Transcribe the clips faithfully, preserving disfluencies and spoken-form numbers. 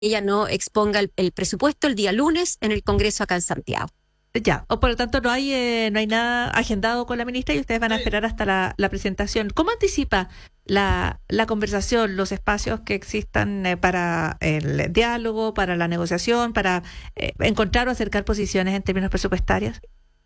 ella no exponga el, el presupuesto el día lunes en el Congreso acá en Santiago. Ya, o por lo tanto no hay eh, no hay nada agendado con la ministra y ustedes van a esperar hasta la, la presentación. ¿Cómo anticipa la, la conversación, los espacios que existan eh, para el diálogo, para la negociación, para eh, encontrar o acercar posiciones en términos presupuestarios?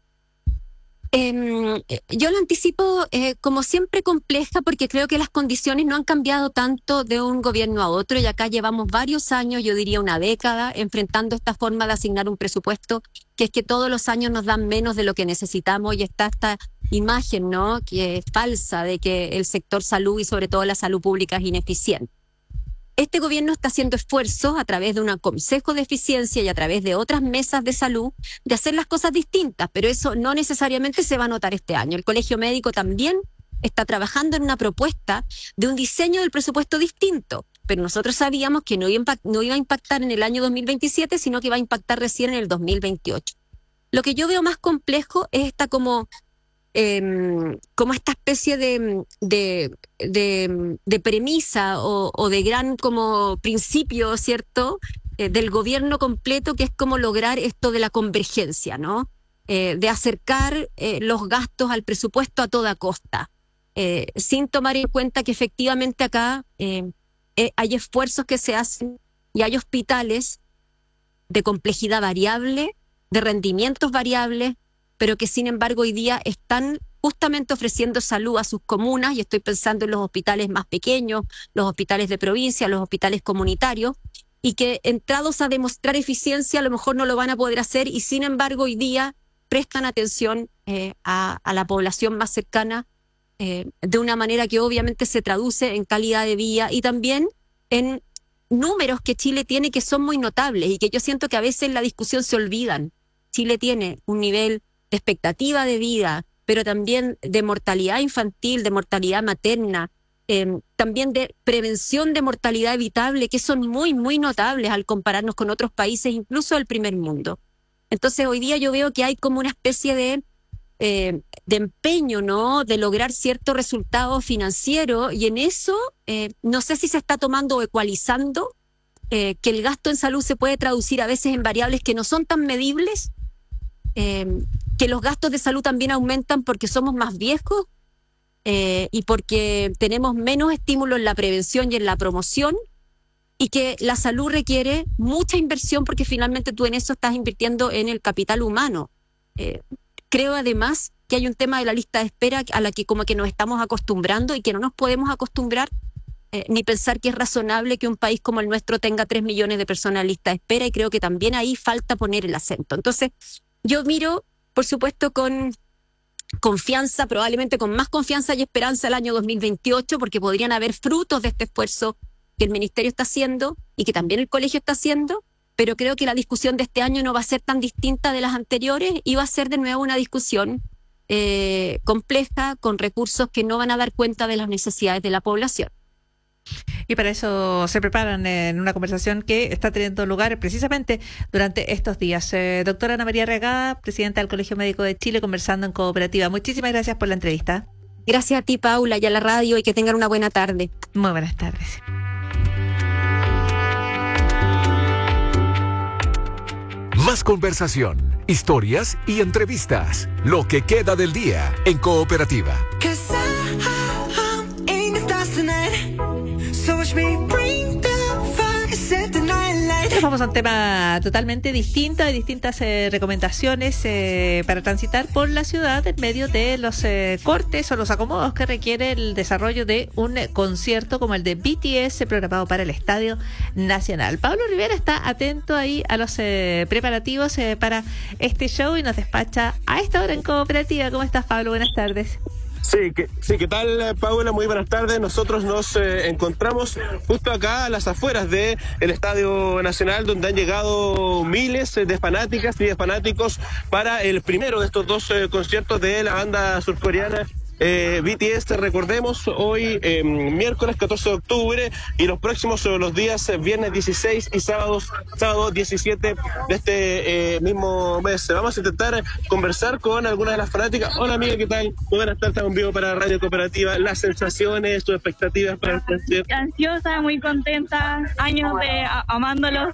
Eh, yo lo anticipo eh, como siempre compleja porque creo que las condiciones no han cambiado tanto de un gobierno a otro y acá llevamos varios años, yo diría una década, enfrentando esta forma de asignar un presupuesto que es que todos los años nos dan menos de lo que necesitamos y está esta imagen, ¿no?, que es falsa de que el sector salud y sobre todo la salud pública es ineficiente. Este gobierno está haciendo esfuerzos a través de un consejo de eficiencia y a través de otras mesas de salud de hacer las cosas distintas, pero eso no necesariamente se va a notar este año. El Colegio Médico también está trabajando en una propuesta de un diseño del presupuesto distinto, pero nosotros sabíamos que no iba a impact- no iba a impactar en el año dos mil veintisiete, sino que iba a impactar recién en el dos mil veintiocho. Lo que yo veo más complejo es esta como... Eh, como esta especie de, de, de, de premisa o, o de gran como principio, ¿cierto?, eh, del gobierno completo, que es como lograr esto de la convergencia, ¿no? Eh, de acercar eh, los gastos al presupuesto a toda costa, eh, sin tomar en cuenta que efectivamente acá eh, eh, hay esfuerzos que se hacen y hay hospitales de complejidad variable, de rendimientos variables, pero que sin embargo hoy día están justamente ofreciendo salud a sus comunas, y estoy pensando en los hospitales más pequeños, los hospitales de provincia, los hospitales comunitarios, y que entrados a demostrar eficiencia a lo mejor no lo van a poder hacer, y sin embargo hoy día prestan atención eh, a, a la población más cercana eh, de una manera que obviamente se traduce en calidad de vida y también en números que Chile tiene que son muy notables y que yo siento que a veces en la discusión se olvidan. Chile tiene un nivel de expectativa de vida, pero también de mortalidad infantil, de mortalidad materna, eh, también de prevención de mortalidad evitable, que son muy, muy notables al compararnos con otros países, incluso del primer mundo. Entonces hoy día yo veo que hay como una especie de, eh, de empeño, ¿no?, de lograr cierto resultado financiero, y en eso eh, no sé si se está tomando o ecualizando eh, que el gasto en salud se puede traducir a veces en variables que no son tan medibles, eh, que los gastos de salud también aumentan porque somos más viejos eh, y porque tenemos menos estímulo en la prevención y en la promoción, y que la salud requiere mucha inversión porque finalmente tú en eso estás invirtiendo en el capital humano. Eh, creo además que hay un tema de la lista de espera a la que como que nos estamos acostumbrando y que no nos podemos acostumbrar eh, ni pensar que es razonable que un país como el nuestro tenga tres millones de personas en lista de espera, y creo que también ahí falta poner el acento. Entonces yo miro, por supuesto, con confianza, probablemente con más confianza y esperanza el año dos mil veintiocho, porque podrían haber frutos de este esfuerzo que el Ministerio está haciendo y que también el Colegio está haciendo, pero creo que la discusión de este año no va a ser tan distinta de las anteriores y va a ser de nuevo una discusión eh, compleja, con recursos que no van a dar cuenta de las necesidades de la población. Y para eso se preparan en una conversación que está teniendo lugar precisamente durante estos días. Eh, doctora Ana María Reagada, presidenta del Colegio Médico de Chile, conversando en Cooperativa. Muchísimas gracias por la entrevista. Gracias a ti, Paula, y a la radio, y que tengan una buena tarde. Muy buenas tardes. Más conversación, historias y entrevistas. Lo que queda del día en Cooperativa. Nos vamos a un tema totalmente distinto. Hay distintas eh, recomendaciones eh, para transitar por la ciudad en medio de los eh, cortes o los acomodos que requiere el desarrollo de un eh, concierto como el de B T S programado para el Estadio Nacional. Pablo Rivera está atento ahí a los eh, preparativos eh, para este show y nos despacha a esta hora en Cooperativa. ¿Cómo estás, Pablo? Buenas tardes. Sí, que, sí, ¿qué tal, Paula? Muy buenas tardes. Nosotros nos eh, encontramos justo acá a las afueras del Estadio Nacional, donde han llegado miles de fanáticas y de fanáticos para el primero de estos dos eh, conciertos de la banda surcoreana eh, B T S, recordemos, hoy eh, miércoles catorce de octubre y los próximos sobre los días eh, viernes dieciséis y sábados, sábado diecisiete de este eh, mismo mes. Vamos a intentar conversar con algunas de las fanáticas. Hola amiga, ¿qué tal? Muy buenas tardes, estamos en vivo para Radio Cooperativa. Las sensaciones, tus expectativas para el concierto. Ansiosa, muy contenta, años de a- amándolos